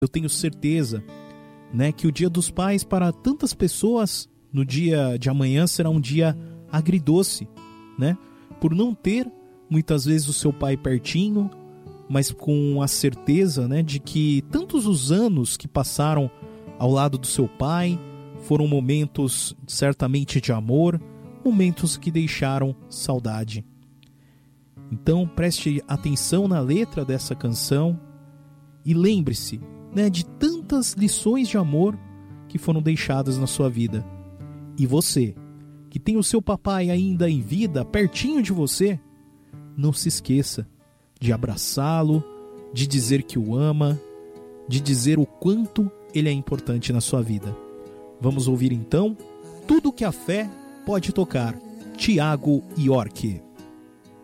Eu tenho certeza, né, que o Dia dos Pais para tantas pessoas no dia de amanhã será um dia agridoce, né? Por não ter muitas vezes o seu pai pertinho, mas com a certeza, né, de que tantos os anos que passaram ao lado do seu pai foram momentos certamente de amor, momentos que deixaram saudade. Então preste atenção na letra dessa canção e lembre-se, né, de tantas lições de amor que foram deixadas na sua vida. E você, que tem o seu papai ainda em vida, pertinho de você, não se esqueça de abraçá-lo, de dizer que o ama, de dizer o quanto ele é importante na sua vida. Vamos ouvir então Tudo que a Fé Pode Tocar, Tiago York.